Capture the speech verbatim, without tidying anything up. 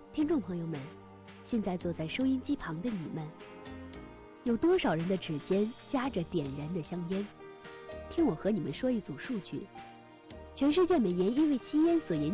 听众朋友们，现在坐在收音机旁的你们，有多少人的指尖夹着点燃的香烟？听我和你们说一组数据：全世界每年因为吸烟所引